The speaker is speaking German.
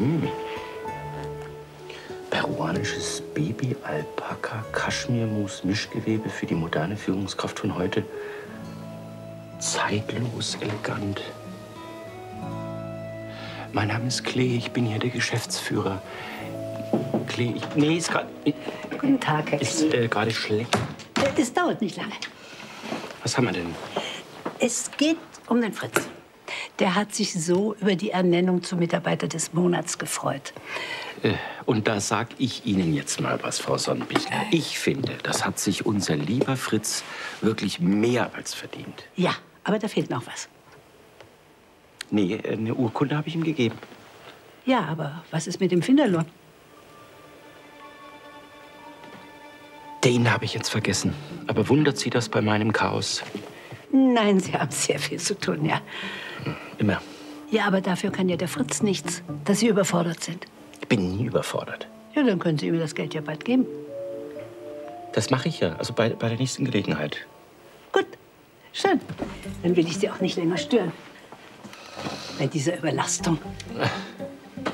Peruanisches Baby-Alpaka-Kaschmirmus-Mischgewebe für die moderne Führungskraft von heute. Zeitlos elegant. Mein Name ist Klee, ich bin hier der Geschäftsführer. Klee, nee, ist gerade... Guten Tag, Herr Klee. Ist gerade schlecht. Es dauert nicht lange. Was haben wir denn? Es geht um den Fritz. Der hat sich so über die Ernennung zum Mitarbeiter des Monats gefreut. Und da sag ich Ihnen jetzt mal was, Frau Sonnenbichler. Ich finde, das hat sich unser lieber Fritz wirklich mehr als verdient. Ja, aber da fehlt noch was. Nee, eine Urkunde habe ich ihm gegeben. Ja, aber was ist mit dem Finderlohn? Den habe ich jetzt vergessen. Aber wundert Sie das bei meinem Chaos? Nein, Sie haben sehr viel zu tun, ja. Immer. Ja, aber dafür kann ja der Fritz nichts, dass Sie überfordert sind. Ich bin nie überfordert. Ja, dann können Sie ihm das Geld ja bald geben. Das mache ich ja, also bei der nächsten Gelegenheit. Gut, schön. Dann will ich Sie auch nicht länger stören. Bei dieser Überlastung.